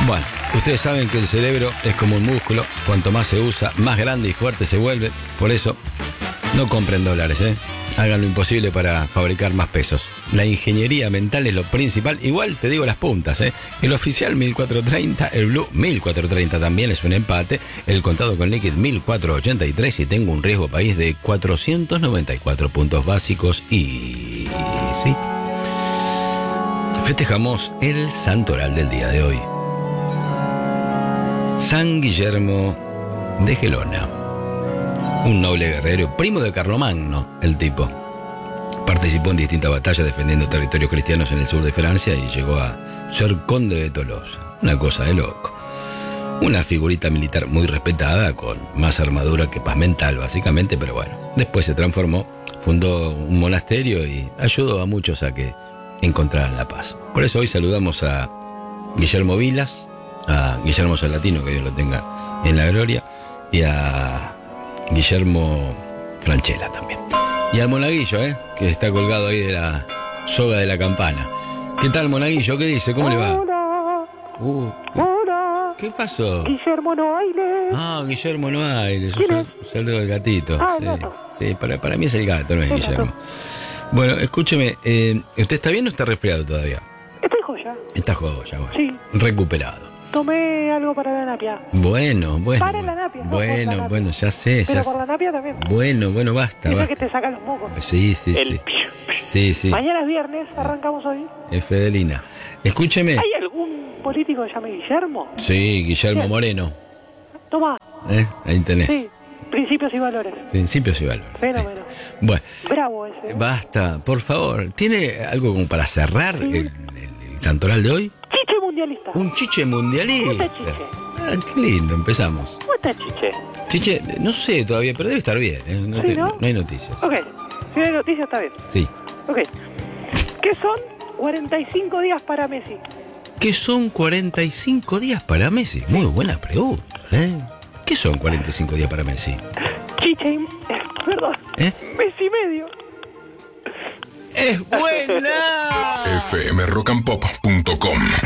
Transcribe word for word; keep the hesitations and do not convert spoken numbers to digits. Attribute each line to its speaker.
Speaker 1: Bueno, ustedes saben que el cerebro es como un músculo. Cuanto más se usa, más grande y fuerte se vuelve. Por eso, no compren dólares, ¿eh? Hagan lo imposible para fabricar más pesos. La ingeniería mental es lo principal. Igual te digo las puntas, ¿eh? El oficial mil cuatrocientos treinta, el Blue mil cuatrocientos treinta también es un empate. El contado con Liquid mil cuatrocientos ochenta y tres y tengo un riesgo país de cuatrocientos noventa y cuatro puntos básicos y... sí. Festejamos el santoral del día de hoy. San Guillermo de Gelona. Un noble guerrero, primo de Carlomagno, el tipo. Participó en distintas batallas defendiendo territorios cristianos en el sur de Francia y llegó a ser conde de Tolosa. Una cosa de loco. Una figurita militar muy respetada, con más armadura que paz mental, básicamente, pero bueno. Después se transformó, fundó un monasterio y ayudó a muchos a que encontraran la paz. Por eso hoy saludamos a Guillermo Vilas, a Guillermo Salatino, que Dios lo tenga en la gloria, y a Guillermo Franchella también. Y al Monaguillo, ¿eh? Que está colgado ahí de la soga de la campana. ¿Qué tal, Monaguillo? ¿Qué dice? ¿Cómo le va?
Speaker 2: Hola.
Speaker 1: Uh, ¿qué,
Speaker 2: Hola.
Speaker 1: ¿Qué pasó?
Speaker 2: Guillermo Noailles.
Speaker 1: Ah, Guillermo Noailles.
Speaker 2: ¿Quién
Speaker 1: Un
Speaker 2: es?
Speaker 1: saludo del gatito.
Speaker 2: Ah,
Speaker 1: sí,
Speaker 2: el gato.
Speaker 1: sí para, para mí es el gato, no es
Speaker 2: El
Speaker 1: Guillermo.
Speaker 2: gato.
Speaker 1: Bueno, escúcheme, eh, ¿usted está bien o está resfriado todavía?
Speaker 2: Estoy joya.
Speaker 1: Está joya, bueno.
Speaker 2: Sí.
Speaker 1: Recuperado.
Speaker 2: Tomé algo para la napia.
Speaker 1: Bueno, bueno.
Speaker 2: Para la napia, no por la
Speaker 1: Bueno,
Speaker 2: napia.
Speaker 1: bueno, ya sé.
Speaker 2: Pero
Speaker 1: Ya
Speaker 2: por
Speaker 1: sé.
Speaker 2: la napia también.
Speaker 1: Bueno, bueno, basta,
Speaker 2: Esa
Speaker 1: basta.
Speaker 2: que te saca los mocos.
Speaker 1: Sí, sí,
Speaker 2: El
Speaker 1: sí.
Speaker 2: piu, piu.
Speaker 1: Sí, sí.
Speaker 2: Mañana es viernes, arrancamos hoy.
Speaker 1: Es Fedelina. Escúcheme.
Speaker 2: ¿Hay algún político que se llame Guillermo?
Speaker 1: Sí, Guillermo
Speaker 2: Bien.
Speaker 1: Moreno.
Speaker 2: Toma.
Speaker 1: ¿Eh? Ahí tenés.
Speaker 2: Sí. Principios y valores.
Speaker 1: Principios y valores.
Speaker 2: Fenómeno.
Speaker 1: Sí. Bueno,
Speaker 2: Bravo ese.
Speaker 1: basta, por favor. ¿Tiene algo como para cerrar
Speaker 2: Sí.
Speaker 1: el, el- el santoral de hoy?
Speaker 2: Chiche mundialista.
Speaker 1: Un chiche
Speaker 2: ¿Cómo
Speaker 1: mundialista.
Speaker 2: está Chiche?
Speaker 1: Ah, qué lindo, empezamos.
Speaker 2: ¿Cómo está Chiche?
Speaker 1: Chiche, no sé todavía, pero debe estar bien. ¿eh? No,
Speaker 2: Sí,
Speaker 1: te-
Speaker 2: ¿no?
Speaker 1: no hay noticias.
Speaker 2: Ok. Si no hay noticias, está bien.
Speaker 1: Sí.
Speaker 2: Ok. ¿Qué son cuarenta y cinco días para Messi?
Speaker 1: ¿Qué son cuarenta y cinco días para Messi? Muy buena pregunta, ¿eh? ¿Qué son cuarenta y cinco días para Messi?
Speaker 2: Chiche y... eh, perdón.
Speaker 1: ¿Eh?
Speaker 2: Messi medio.
Speaker 1: ¡Es buena!
Speaker 3: f m rock and pop punto com